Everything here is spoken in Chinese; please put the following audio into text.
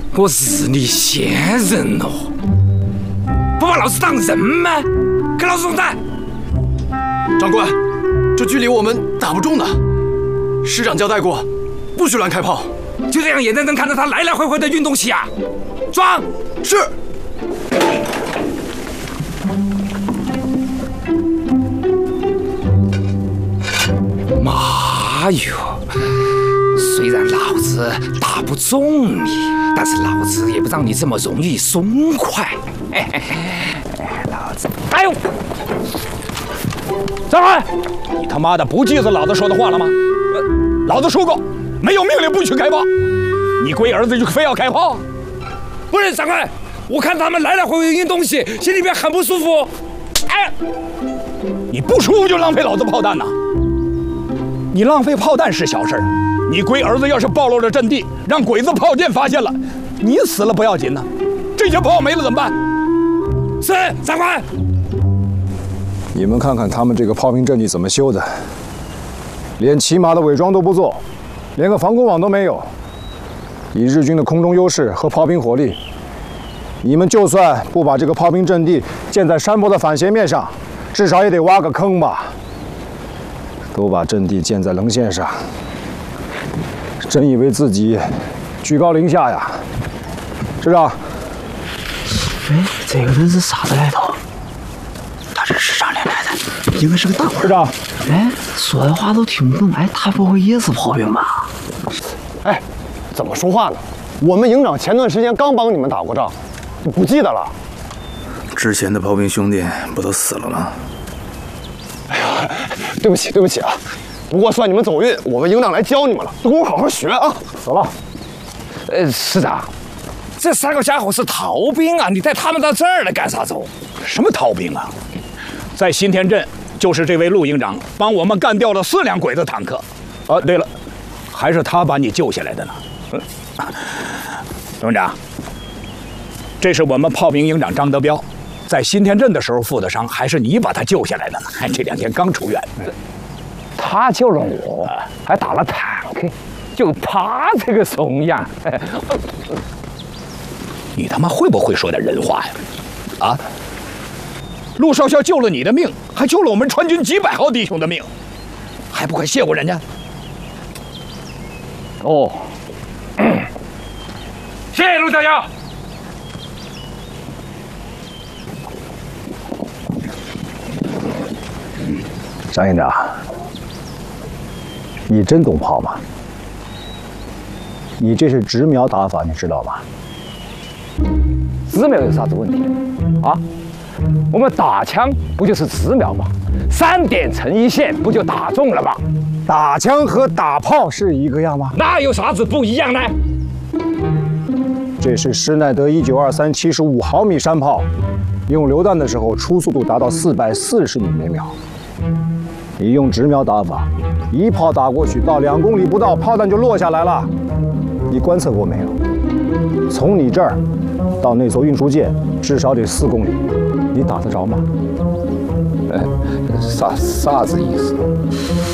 我是你先人哦，不把老子当人吗？给老子动弹！ 长官，这距离我们打不中的。师长交代过，不许乱开炮。 就这样眼睁睁看着他来来回回的运动起啊！装是。 妈哟！虽然老子打不中你，但是老子也不让你这么容易松快。老子，哎呦！长官， 你他妈的不记得老子说的话了吗？老子说过，没有命令不许开炮。你龟儿子就非要开炮？ 不是长官，我看他们来来回回运东西，心里边很不舒服。哎， 你不舒服就浪费老子炮弹呐！你浪费炮弹是小事，你龟儿子要是暴露了阵地，让鬼子炮舰发现了，你死了不要紧呢，这些炮没了怎么办？ 是长官。 你们看看他们这个炮兵阵地怎么修的，连起码的伪装都不做，连个防空网都没有。以日军的空中优势和炮兵火力，你们就算不把这个炮兵阵地建在山坡的反斜面上，至少也得挖个坑吧。都把阵地建在棱线上，真以为自己居高临下呀？师长， 哎，这个人是啥子来头？他是师长连来的，应该是个大官。 师长， 哎，说的话都听不懂，哎，他不会也是炮兵吧？ 哎，怎么说话呢？我们营长前段时间刚帮你们打过仗，你不记得了？ 之前的炮兵兄弟不都死了吗？ 哎呀，对不起，对不起啊！不过算你们走运，我们营长来教你们了，都给我好好学啊！走了。 师长，这3个家伙是逃兵啊！你带他们到这儿来干啥走？ 什么逃兵啊？在新田镇，就是这位陆营长帮我们干掉了4辆鬼子坦克。对了，还是他把你救下来的呢。董事长，这是我们炮兵营长张德彪，在新田镇的时候负的伤，还是你把他救下来的呢？这2天刚出院。 他救了我，还打了坦克，就他这个怂样。 你他妈会不会说点人话呀？啊！陆少校救了你的命，还救了我们川军几百号弟兄的命，还不快谢过人家？ 哦，谢谢陆少校。 张营长，你真懂炮吗？你这是直瞄打法，你知道吗？ 直瞄有啥子问题啊？我们打枪不就是直瞄吗？3点成一线，不就打中了吗？ 打枪和打炮是一个样吗？ 那有啥子不一样呢？ 这是施耐德1923 75毫米山炮，用榴弹的时候初速度达到440米每秒。你用直瞄打法，一炮打过去，到2公里不到，炮弹就落下来了。你观测过没有？从你这儿到那艘运输舰，至少得4公里，你打得着吗？ 啥子意思？